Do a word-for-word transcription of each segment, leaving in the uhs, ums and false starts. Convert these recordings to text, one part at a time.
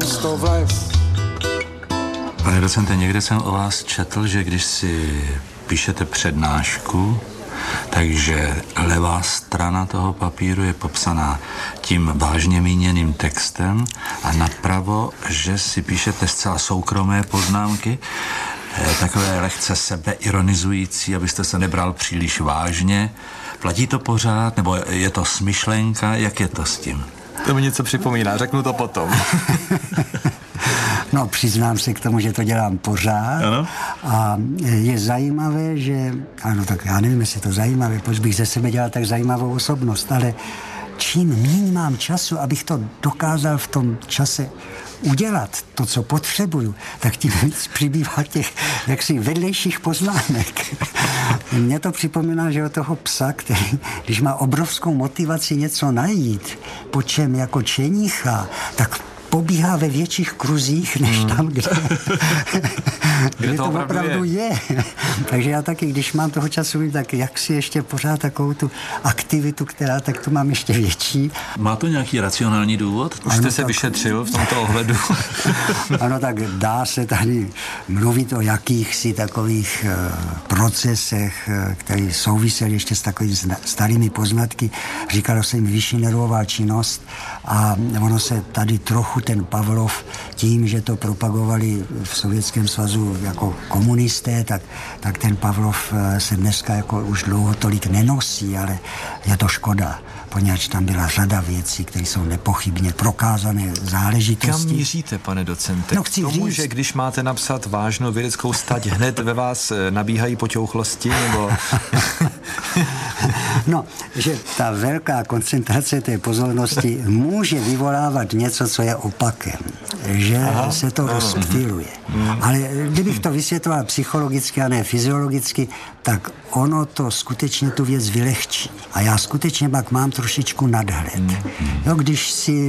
best of life. Pane docente, někde jsem o vás četl, že když si píšete přednášku, takže levá strana toho papíru je popsaná tím vážně míněným textem a napravo, že si píšete zcela soukromé poznámky, takové lehce sebeironizující, abyste se nebral příliš vážně. Platí to pořád, nebo je to smyšlenka? Jak je to s tím? To mi něco připomíná, řeknu to potom. No, přiznám se k tomu, že to dělám pořád. Ano? A je zajímavé, že... Ano, tak já nevím, jestli je to zajímavé, proč bych ze sebe dělal tak zajímavou osobnost, ale čím méně mám času, abych to dokázal v tom čase udělat, to, co potřebuju, tak tím víc přibývá těch jaksi vedlejších poznámek. Mně to připomíná, že od toho psa, který, když má obrovskou motivaci něco najít, po čem jako čenícha, tak pobíhá ve větších kruzích, než tam, kde, kde to, to opravdu je. je. Takže já taky, když mám toho času, tak jak si ještě pořád takovou tu aktivitu, která tak tu mám ještě větší. Má to nějaký racionální důvod? Už jste se tak vyšetřil v tomto ohledu? Ano, tak dá se tady mluvit o jakýchsi takových uh, procesech, uh, které souvisely ještě s takovými starými poznatky. Říkalo se jim vyšší nervová činnost a ono se tady trochu ten Pavlov tím, že to propagovali v Sovětském svazu jako komunisté, tak, tak ten Pavlov se dneska jako už dlouho tolik nenosí, ale je to škoda, poněvadž tam byla řada věcí, které jsou nepochybně prokázané záležitosti. Kam míříte, pane docente? No, chci K tomu, říct... že když máte napsat vážnou vědeckou stať, hned ve vás nabíhají poťouchlosti, nebo... No, že ta velká koncentrace té pozornosti může vyvolávat něco, co je opakem. Že Aha, se to rozptyluje. Mm. Ale kdybych to vysvětloval psychologicky a ne fyziologicky, tak ono to skutečně tu věc vylehčí. A já skutečně pak mám trošičku nadhled. Mm. Jo, když si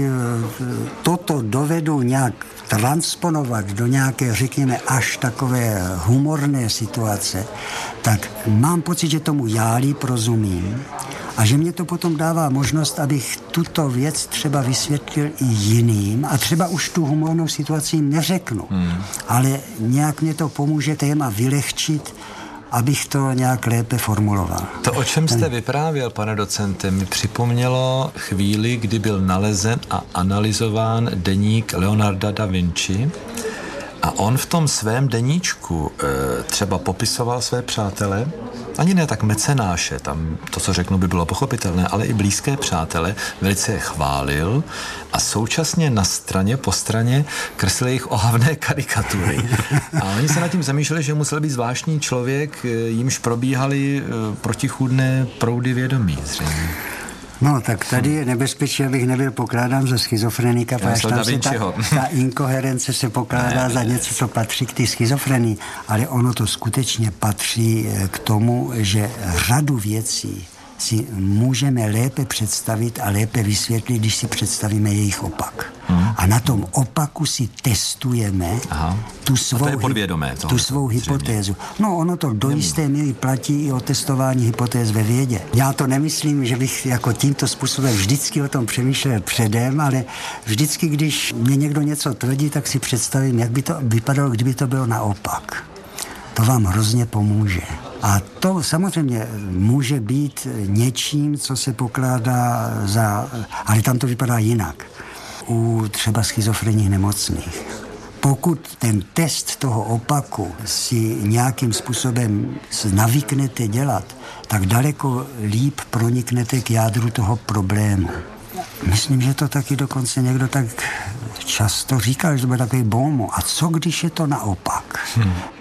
toto dovedu nějak transponovat do nějaké, řekněme, až takové humorné situace, tak mám pocit, že tomu já líp rozumím a že mě to potom dává možnost, abych tuto věc třeba vysvětlil i jiným a třeba už tu humornou situaci jim neřeknu, hmm. ale nějak mě to pomůže téma vylehčit, abych to nějak lépe formuloval. To, o čem jste vyprávěl, pane docente, mi připomnělo chvíli, kdy byl nalezen a analyzován deník Leonarda da Vinci a on v tom svém deníčku e, třeba popisoval své přátele, ani ne tak mecenáše, tam to, co řeknu, by bylo pochopitelné, ale i blízké přátele, velice je chválil a současně na straně, po straně kreslil jejich ohavné karikatury. A oni se nad tím zamýšleli, že musel být zvláštní člověk, jimž probíhaly protichůdné proudy vědomí zřejmě. No, tak tady je nebezpečí, abych nebyl pokládán za schizofrenika, protože tam se ta, ta inkoherence se pokládá ne, za něco, co patří k té schizofrenii, ale ono to skutečně patří k tomu, že řadu věcí si můžeme lépe představit a lépe vysvětlit, když si představíme jejich opak. Hmm. A na tom opaku si testujeme Aha. tu svou, to je podvědomé, to tu svou hypotézu. No, ono to do jisté míry platí i o testování hypotéz ve vědě. Já to nemyslím, že bych jako tímto způsobem vždycky o tom přemýšlel předem, ale vždycky, když mě někdo něco tvrdí, tak si představím, jak by to vypadalo, kdyby to bylo naopak. To vám hrozně pomůže. A to samozřejmě může být něčím, co se pokládá za... Ale tam to vypadá jinak. U třeba schizofrenních nemocných. Pokud ten test toho opaku si nějakým způsobem navyknete dělat, tak daleko líp proniknete k jádru toho problému. Myslím, že to taky dokonce někdo tak často říkal, že to bude takový bomo. A co, když je to naopak? Hmm.